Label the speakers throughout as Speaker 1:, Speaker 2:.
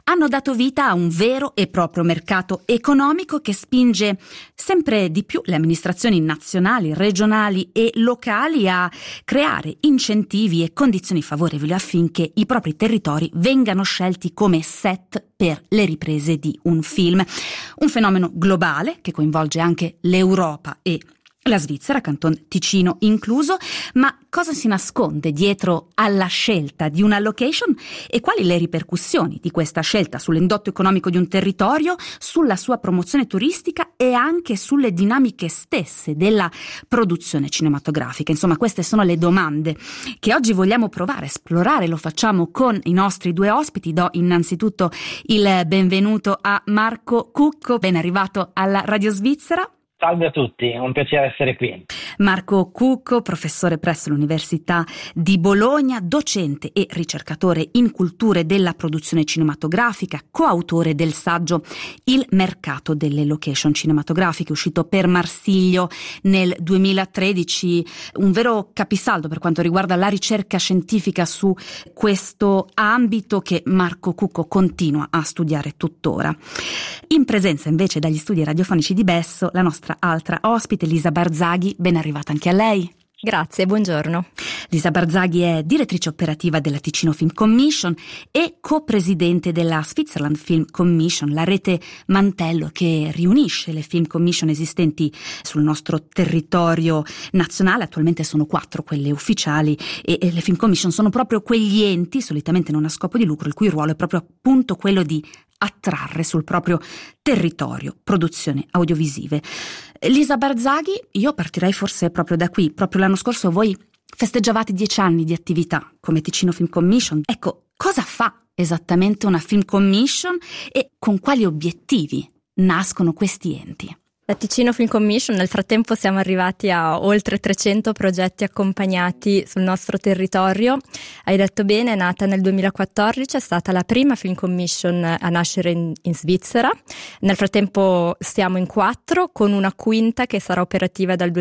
Speaker 1: hanno dato vita a un vero e proprio mercato economico che spinge sempre di più le amministrazioni nazionali, regionali e locali a creare incentivi e condizioni favorevoli affinché i propri territori vengano scelti come set per le riprese di un film. Un fenomeno globale che coinvolge anche l'Europa e la Svizzera, Canton Ticino incluso, ma cosa si nasconde dietro alla scelta di una location e quali le ripercussioni di questa scelta sull'indotto economico di un territorio, sulla sua promozione turistica e anche sulle dinamiche stesse della produzione cinematografica? Insomma, queste sono le domande che oggi vogliamo provare a esplorare. Lo facciamo con i nostri due ospiti. Do innanzitutto il benvenuto a Marco Cucco, ben arrivato alla Radio Svizzera.
Speaker 2: Salve a tutti, è un piacere essere qui.
Speaker 1: Marco Cucco, professore presso l'Università di Bologna, docente e ricercatore in culture della produzione cinematografica, coautore del saggio Il mercato delle location cinematografiche, uscito per Marsiglio nel 2013, un vero capisaldo per quanto riguarda la ricerca scientifica su questo ambito che Marco Cucco continua a studiare tuttora. In presenza invece dagli studi radiofonici di Besso, la nostra altra ospite, Lisa Barzaghi, ben arrivata anche a lei.
Speaker 3: Grazie, buongiorno.
Speaker 1: Lisa Barzaghi è direttrice operativa della Ticino Film Commission e co-presidente della Switzerland Film Commission, la rete mantello che riunisce le film commission esistenti sul nostro territorio nazionale. Attualmente sono 4 quelle ufficiali e le film commission sono proprio quegli enti, solitamente non a scopo di lucro, il cui ruolo è proprio appunto quello di attrarre sul proprio territorio produzioni audiovisive. Lisa Barzaghi, io partirei forse proprio da qui. Proprio l'anno scorso voi festeggiavate 10 anni di attività come Ticino Film Commission. Ecco, cosa fa esattamente una Film Commission e con quali obiettivi nascono questi enti?
Speaker 3: La Ticino Film Commission, nel frattempo siamo arrivati a oltre 300 progetti accompagnati sul nostro territorio. Hai detto bene, è nata nel 2014, è stata la prima Film Commission a nascere in Svizzera. Nel frattempo stiamo in 4, con una quinta che sarà operativa dal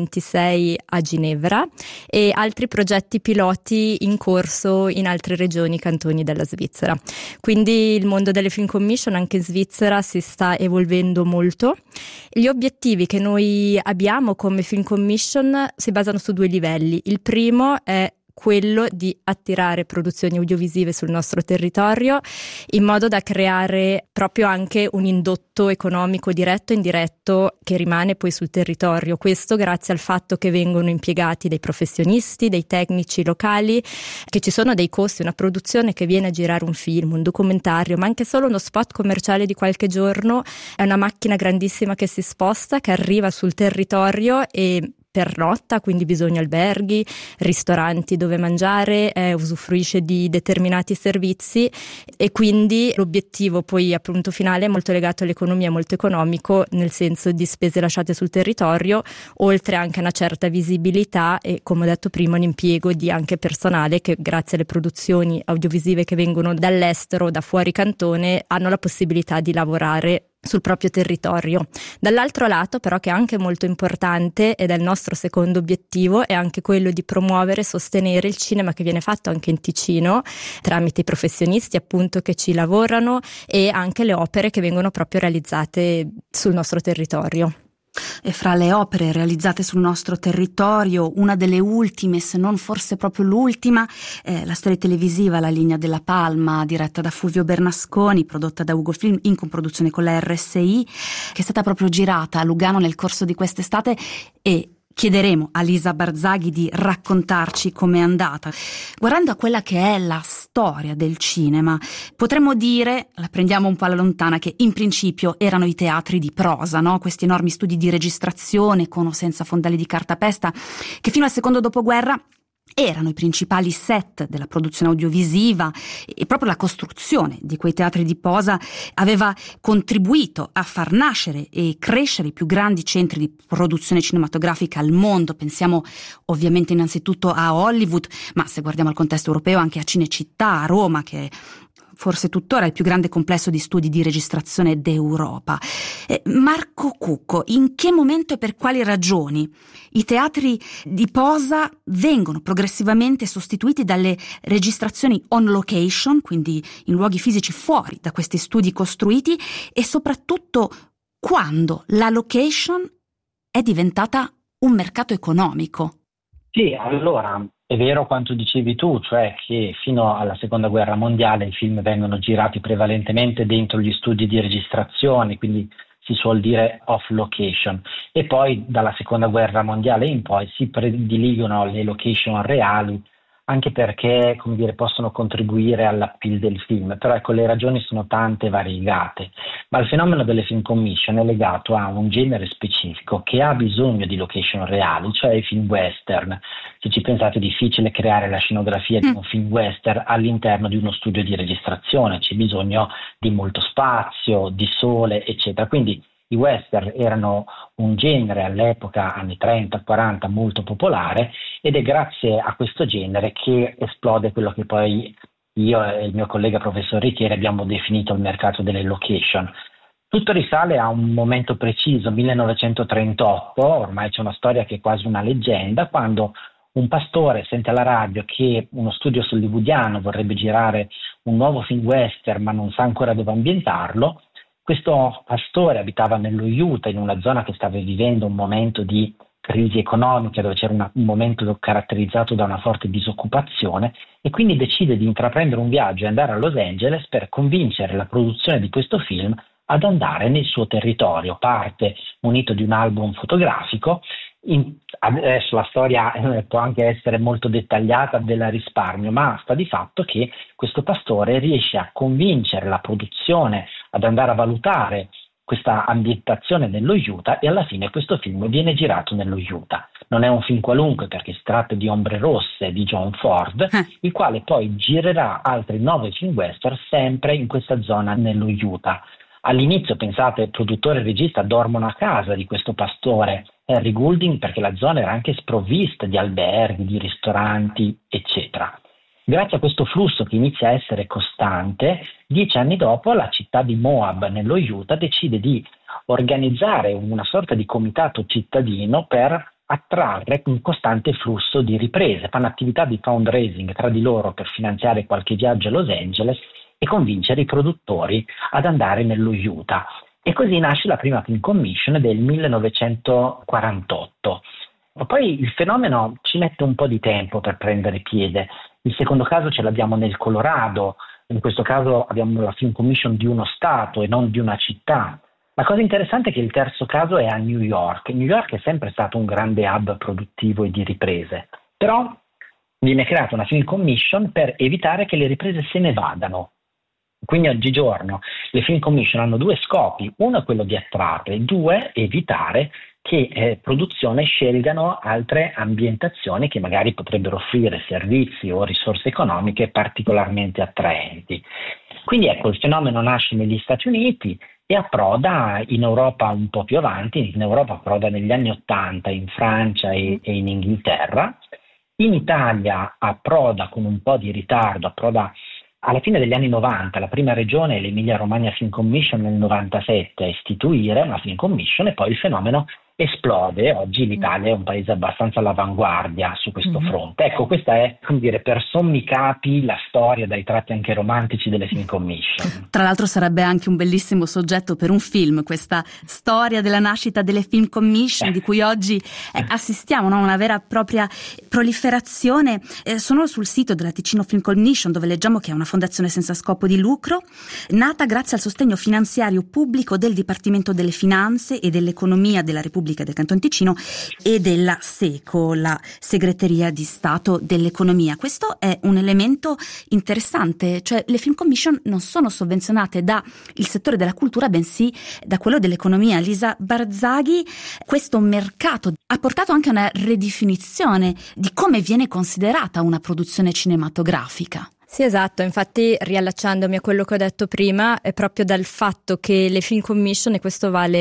Speaker 3: 2026 a Ginevra e altri progetti piloti in corso in altre regioni, cantoni della Svizzera. Quindi il mondo delle Film Commission anche in Svizzera si sta evolvendo molto. Gli obiettivi che noi abbiamo come Film Commission si basano su 2 livelli. Il primo è quello di attirare produzioni audiovisive sul nostro territorio in modo da creare proprio anche un indotto economico diretto e indiretto che rimane poi sul territorio. Questo grazie al fatto che vengono impiegati dei professionisti, dei tecnici locali, che ci sono dei costi. Una produzione che viene a girare un film, un documentario, ma anche solo uno spot commerciale di qualche giorno è una macchina grandissima che si sposta, che arriva sul territorio e pernotta, quindi bisogna alberghi, ristoranti dove mangiare, usufruisce di determinati servizi e quindi l'obiettivo poi appunto finale è molto legato all'economia, molto economico, nel senso di spese lasciate sul territorio, oltre anche a una certa visibilità e, come ho detto prima, un impiego di anche personale che grazie alle produzioni audiovisive che vengono dall'estero, da fuori cantone, hanno la possibilità di lavorare sul proprio territorio. Dall'altro lato però, che è anche molto importante ed è il nostro secondo obiettivo, è anche quello di promuovere e sostenere il cinema che viene fatto anche in Ticino tramite i professionisti appunto che ci lavorano e anche le opere che vengono proprio realizzate sul nostro territorio.
Speaker 1: E fra le opere realizzate sul nostro territorio, una delle ultime, se non forse proprio l'ultima, è la serie televisiva La linea della Palma, diretta da Fulvio Bernasconi, prodotta da Ugo Film in comproduzione con la RSI, che è stata proprio girata a Lugano nel corso di quest'estate e chiederemo a Lisa Barzaghi di raccontarci com'è andata. Guardando a quella che è la storia del cinema, potremmo dire, la prendiamo un po' alla lontana, che in principio erano i teatri di prosa, no? Questi enormi studi di registrazione con o senza fondali di cartapesta che fino al secondo dopoguerra erano i principali set della produzione audiovisiva e proprio la costruzione di quei teatri di posa aveva contribuito a far nascere e crescere i più grandi centri di produzione cinematografica al mondo. Pensiamo ovviamente innanzitutto a Hollywood, ma se guardiamo al contesto europeo anche a Cinecittà, a Roma, che forse tuttora il più grande complesso di studi di registrazione d'Europa. Marco Cucco, in che momento e per quali ragioni i teatri di posa vengono progressivamente sostituiti dalle registrazioni on location, quindi in luoghi fisici fuori da questi studi costruiti, e soprattutto quando la location è diventata un mercato economico?
Speaker 2: Sì, allora è vero quanto dicevi tu, cioè che fino alla Seconda Guerra Mondiale i film vengono girati prevalentemente dentro gli studi di registrazione, quindi si suol dire off location, e poi dalla Seconda Guerra Mondiale in poi si prediligono le location reali, anche perché, come dire, possono contribuire all'appeal del film, però ecco, le ragioni sono tante e variegate, ma il fenomeno delle film commission è legato a un genere specifico che ha bisogno di location reali, cioè i film western. Se ci pensate, è difficile creare la scenografia di un film western all'interno di uno studio di registrazione, c'è bisogno di molto spazio, di sole, eccetera. Quindi i western erano un genere all'epoca, anni 30-40, molto popolare, ed è grazie a questo genere che esplode quello che poi io e il mio collega professor Richieri abbiamo definito il mercato delle location. Tutto risale a un momento preciso, 1938, ormai c'è una storia che è quasi una leggenda, quando un pastore sente alla radio che uno studio hollywoodiano vorrebbe girare un nuovo film western ma non sa ancora dove ambientarlo. Questo pastore abitava nello Utah, in una zona che stava vivendo un momento di crisi economica, dove c'era un momento caratterizzato da una forte disoccupazione, e quindi decide di intraprendere un viaggio e andare a Los Angeles per convincere la produzione di questo film ad andare nel suo territorio. Parte munito di un album fotografico. Adesso la storia può anche essere molto dettagliata, ve la risparmio, ma sta di fatto che questo pastore riesce a convincere la produzione ad andare a valutare questa ambientazione nello Utah, e alla fine questo film viene girato nello Utah. Non è un film qualunque, perché si tratta di Ombre Rosse di John Ford, il quale poi girerà altri 9 film western sempre in questa zona nello Utah. All'inizio, pensate, produttore e regista dormono a casa di questo pastore Henry Goulding, perché la zona era anche sprovvista di alberghi, di ristoranti, eccetera. Grazie a questo flusso che inizia a essere costante, 10 anni dopo la città di Moab, nello Utah, decide di organizzare una sorta di comitato cittadino per attrarre un costante flusso di riprese. Fanno attività di fundraising tra di loro per finanziare qualche viaggio a Los Angeles e convincere i produttori ad andare nello Utah. E così nasce la prima film commission del 1948. Ma poi il fenomeno ci mette un po' di tempo per prendere piede. Il secondo caso ce l'abbiamo nel Colorado, in questo caso abbiamo la film commission di uno stato e non di una città. La cosa interessante è che il terzo caso è a New York. New York è sempre stato un grande hub produttivo e di riprese, però viene creata una film commission per evitare che le riprese se ne vadano. Quindi oggigiorno le film commission hanno 2 scopi: uno è quello di attrarre, 2 evitare che produzioni scelgano altre ambientazioni che magari potrebbero offrire servizi o risorse economiche particolarmente attraenti. Quindi ecco, il fenomeno nasce negli Stati Uniti e approda in Europa un po' più avanti. In Europa approda negli anni 80 in Francia e in Inghilterra. In Italia approda con un po' di ritardo, approda alla fine degli anni 90. La prima regione è l'Emilia Romagna Film Commission nel 97 a istituire una Film Commission, e poi il fenomeno esplode. Oggi l'Italia è un paese abbastanza all'avanguardia su questo fronte. Ecco, questa è, come dire, per sommi capi la storia, dai tratti anche romantici, delle Film Commission.
Speaker 1: Tra l'altro sarebbe anche un bellissimo soggetto per un film, questa storia della nascita delle Film Commission di cui oggi assistiamo, no? Una vera e propria proliferazione. Sono sul sito della Ticino Film Commission, dove leggiamo che è una fondazione senza scopo di lucro, nata grazie al sostegno finanziario pubblico del Dipartimento delle Finanze e dell'Economia della Repubblica del Canton Ticino e della SECO, la Segreteria di Stato dell'Economia. Questo è un elemento interessante, cioè le Film Commission non sono sovvenzionate dal settore della cultura, bensì da quello dell'economia. Lisa Barzaghi, questo mercato ha portato anche a una ridefinizione di come viene considerata una produzione cinematografica.
Speaker 3: Sì, esatto, infatti riallacciandomi a quello che ho detto prima, è proprio dal fatto che le Film Commission, e questo vale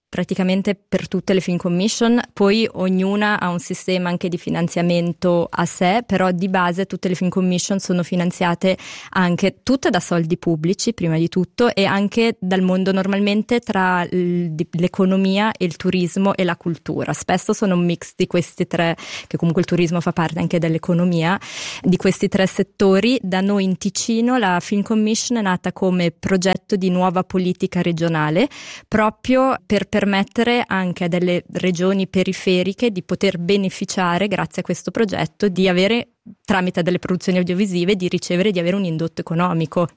Speaker 3: praticamente per tutte le film commission, poi ognuna ha un sistema anche di finanziamento a sé, però di base tutte le film commission sono finanziate anche tutte da soldi pubblici prima di tutto, e anche dal mondo, normalmente tra l'economia e il turismo e la cultura. Spesso sono un mix di questi tre, che comunque il turismo fa parte anche dell'economia, di questi tre settori. Da noi in Ticino la Film Commission è nata come progetto di nuova politica regionale, proprio per permettere anche a delle regioni periferiche di poter beneficiare, grazie a questo progetto, di avere, tramite delle produzioni audiovisive, di avere un indotto economico.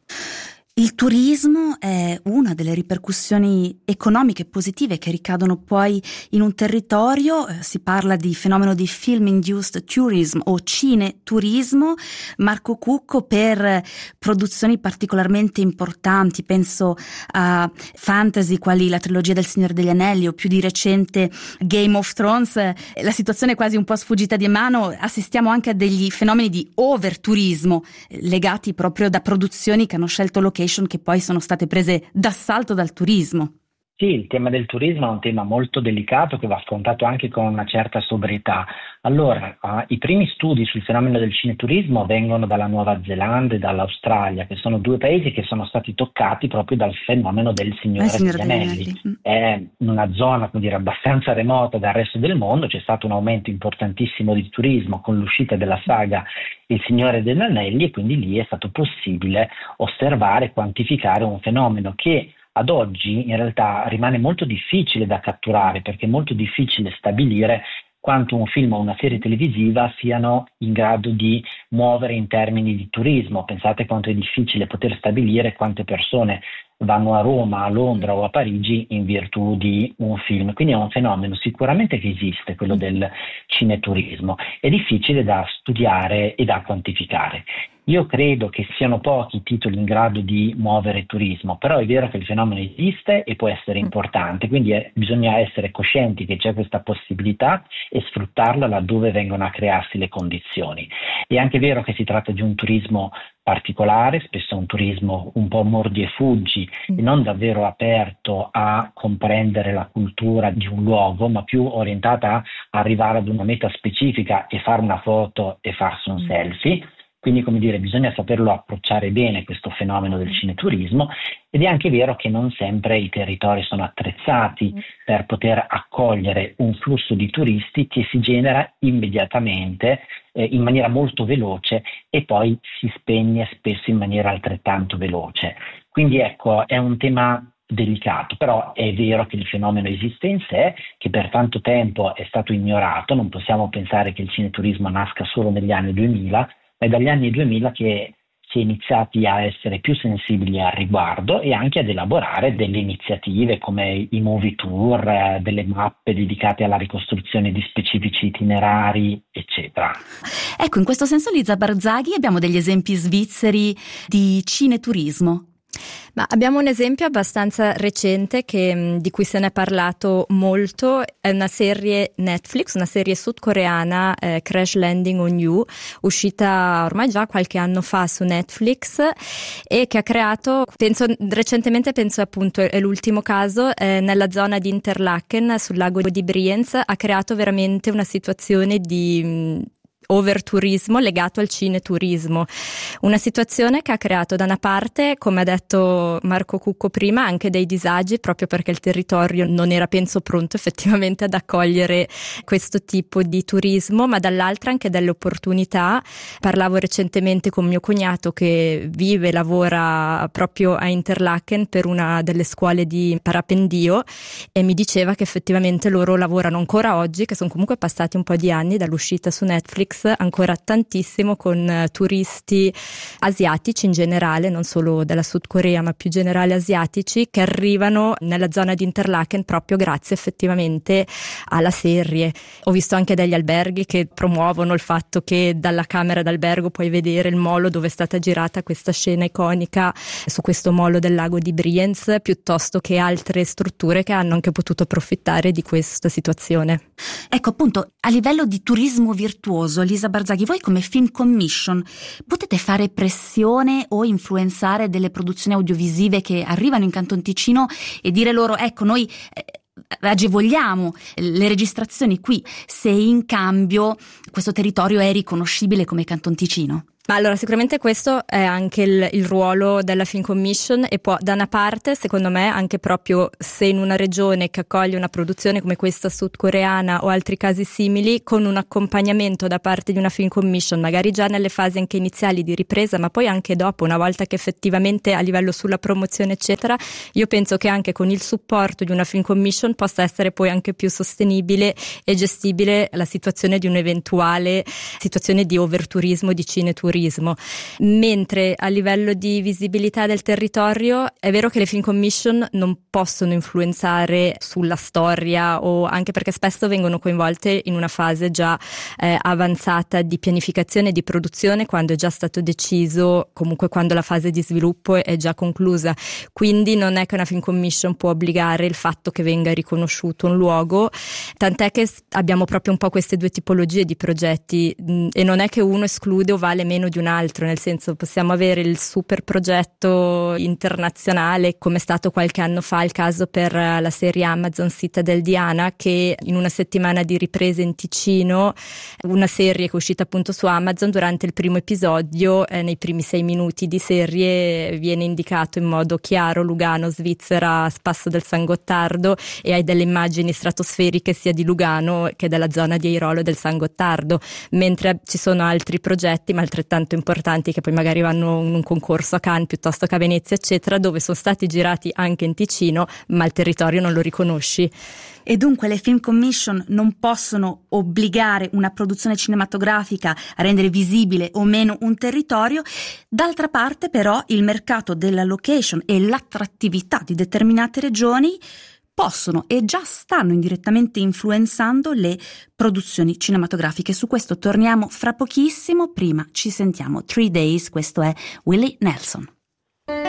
Speaker 1: Il turismo è una delle ripercussioni economiche positive che ricadono poi in un territorio. Si parla di fenomeno di film-induced tourism o cineturismo. Marco Cucco, per produzioni particolarmente importanti, penso a fantasy quali la trilogia del Signore degli Anelli o più di recente Game of Thrones, la situazione è quasi un po' sfuggita di mano. Assistiamo anche a degli fenomeni di overturismo legati proprio da produzioni che hanno scelto location che poi sono state prese d'assalto dal turismo.
Speaker 2: Sì, il tema del turismo è un tema molto delicato che va affrontato anche con una certa sobrietà. Allora, i primi studi sul fenomeno del cineturismo vengono dalla Nuova Zelanda e dall'Australia, che sono due paesi che sono stati toccati proprio dal fenomeno del Signore degli Anelli. È una zona, come dire, abbastanza remota dal resto del mondo. C'è stato un aumento importantissimo di turismo con l'uscita della saga Il Signore degli Anelli, e quindi lì è stato possibile osservare e quantificare un fenomeno che ad oggi in realtà rimane molto difficile da catturare, perché è molto difficile stabilire quanto un film o una serie televisiva siano in grado di muovere in termini di turismo. Pensate quanto è difficile poter stabilire quante persone vanno a Roma, a Londra o a Parigi in virtù di un film. Quindi è un fenomeno sicuramente che esiste, quello del cineturismo. È difficile da studiare e da quantificare. Io credo che siano pochi i titoli in grado di muovere turismo, però è vero che il fenomeno esiste e può essere importante, quindi bisogna essere coscienti che c'è questa possibilità e sfruttarla laddove vengono a crearsi le condizioni. È anche vero che si tratta di un turismo particolare, spesso un turismo un po' mordi e fuggi, e non davvero aperto a comprendere la cultura di un luogo, ma più orientata a arrivare ad una meta specifica e fare una foto e farsi un selfie. Quindi, come dire, bisogna saperlo approcciare bene questo fenomeno del cineturismo, ed è anche vero che non sempre i territori sono attrezzati per poter accogliere un flusso di turisti che si genera immediatamente, in maniera molto veloce, e poi si spegne spesso in maniera altrettanto veloce. Quindi ecco, è un tema delicato, però è vero che il fenomeno esiste in sé, che per tanto tempo è stato ignorato. Non possiamo pensare che il cineturismo nasca solo negli anni 2000, è dagli anni 2000 che si è iniziati a essere più sensibili al riguardo e anche ad elaborare delle iniziative come i movie tour, delle mappe dedicate alla ricostruzione di specifici itinerari, eccetera.
Speaker 1: Ecco, in questo senso, Lisa Barzaghi, abbiamo degli esempi svizzeri di cineturismo?
Speaker 3: Ma abbiamo un esempio abbastanza recente di cui se ne è parlato molto. È una serie Netflix, una serie sudcoreana, Crash Landing on You, uscita ormai già qualche anno fa su Netflix, e che ha creato, recentemente appunto è l'ultimo caso, nella zona di Interlaken sul lago di Brienz, ha creato veramente una situazione di overturismo legato al cineturismo, una situazione che ha creato da una parte, come ha detto Marco Cucco prima, anche dei disagi, proprio perché il territorio non era, penso, pronto effettivamente ad accogliere questo tipo di turismo, ma dall'altra anche delle opportunità. Parlavo recentemente con mio cognato che vive e lavora proprio a Interlaken per una delle scuole di parapendio, e mi diceva che effettivamente loro lavorano ancora oggi, che sono comunque passati un po' di anni dall'uscita su Netflix, ancora tantissimo con turisti asiatici in generale, non solo della Sud Corea ma più generale asiatici, che arrivano nella zona di Interlaken proprio grazie effettivamente alla serie. Ho visto anche degli alberghi che promuovono il fatto che dalla camera d'albergo puoi vedere il molo dove è stata girata questa scena iconica, su questo molo del lago di Brienz, piuttosto che altre strutture che hanno anche potuto approfittare di questa situazione.
Speaker 1: Ecco, appunto, a livello di turismo virtuoso, Lisa Barzaghi, voi come Film Commission potete fare pressione o influenzare delle produzioni audiovisive che arrivano in Canton Ticino e dire loro: ecco, noi agevoliamo le registrazioni qui se in cambio questo territorio è riconoscibile come Canton Ticino?
Speaker 3: Ma allora sicuramente questo è anche il ruolo della Film Commission e può, da una parte, secondo me, anche proprio se in una regione che accoglie una produzione come questa sudcoreana o altri casi simili, con un accompagnamento da parte di una Film Commission, magari già nelle fasi anche iniziali di ripresa, ma poi anche dopo, una volta che effettivamente a livello sulla promozione eccetera, io penso che anche con il supporto di una Film Commission possa essere poi anche più sostenibile e gestibile la situazione di un'eventuale situazione di overturismo, di cineturismo. Mentre a livello di visibilità del territorio è vero che le Film Commission non possono influenzare sulla storia, o anche perché spesso vengono coinvolte in una fase già avanzata di pianificazione e di produzione, quando è già stato deciso, comunque quando la fase di sviluppo è già conclusa, quindi non è che una Film Commission può obbligare il fatto che venga riconosciuto un luogo, tant'è che abbiamo proprio un po' queste due tipologie di progetti e non è che uno esclude o vale meno di un altro, nel senso possiamo avere il super progetto internazionale come è stato qualche anno fa il caso per la serie Amazon Citadel Diana, che in una settimana di riprese in Ticino, una serie che è uscita appunto su Amazon, durante il primo episodio nei primi 6 minuti di serie viene indicato in modo chiaro Lugano, Svizzera, Spasso del San Gottardo, e hai delle immagini stratosferiche sia di Lugano che della zona di Airolo del San Gottardo, mentre ci sono altri progetti ma altrettanto importanti che poi magari vanno in un concorso a Cannes piuttosto che a Venezia eccetera, dove sono stati girati anche in Ticino ma il territorio non lo riconosci.
Speaker 1: E dunque le Film Commission non possono obbligare una produzione cinematografica a rendere visibile o meno un territorio. D'altra parte però il mercato della location e l'attrattività di determinate regioni possono e già stanno indirettamente influenzando le produzioni cinematografiche. Su questo torniamo fra pochissimo, prima ci sentiamo 3 Days, questo è Willie Nelson.